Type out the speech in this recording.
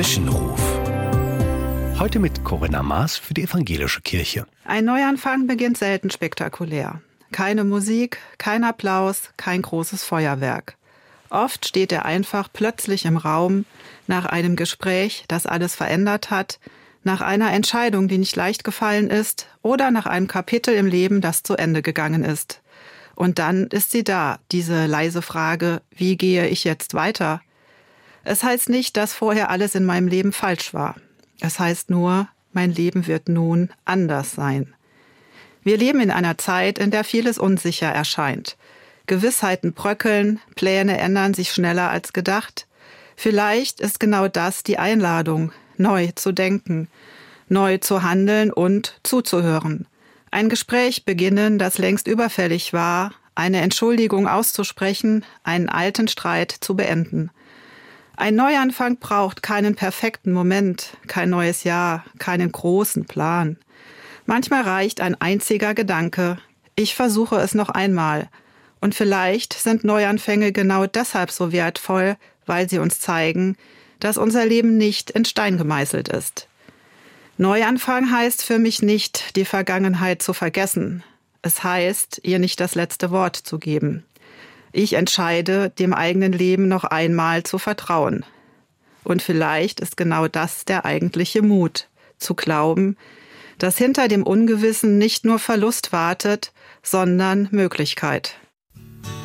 Zwischenruf. Heute mit Corinna Maas für die Evangelische Kirche. Ein Neuanfang beginnt selten spektakulär. Keine Musik, kein Applaus, kein großes Feuerwerk. Oft steht er einfach plötzlich im Raum, nach einem Gespräch, das alles verändert hat, nach einer Entscheidung, die nicht leicht gefallen ist, oder nach einem Kapitel im Leben, das zu Ende gegangen ist. Und dann ist sie da, diese leise Frage, wie gehe ich jetzt weiter? Es heißt nicht, dass vorher alles in meinem Leben falsch war. Es heißt nur, mein Leben wird nun anders sein. Wir leben in einer Zeit, in der vieles unsicher erscheint. Gewissheiten bröckeln, Pläne ändern sich schneller als gedacht. Vielleicht ist genau das die Einladung, neu zu denken, neu zu handeln und zuzuhören. Ein Gespräch beginnen, das längst überfällig war, eine Entschuldigung auszusprechen, einen alten Streit zu beenden. Ein Neuanfang braucht keinen perfekten Moment, kein neues Jahr, keinen großen Plan. Manchmal reicht ein einziger Gedanke, ich versuche es noch einmal. Und vielleicht sind Neuanfänge genau deshalb so wertvoll, weil sie uns zeigen, dass unser Leben nicht in Stein gemeißelt ist. Neuanfang heißt für mich nicht, die Vergangenheit zu vergessen. Es heißt, ihr nicht das letzte Wort zu geben. Ich entscheide, dem eigenen Leben noch einmal zu vertrauen. Und vielleicht ist genau das der eigentliche Mut, zu glauben, dass hinter dem Ungewissen nicht nur Verlust wartet, sondern Möglichkeit.